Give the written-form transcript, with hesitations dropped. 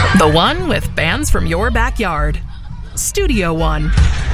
The one with bands from your backyard. Studio One.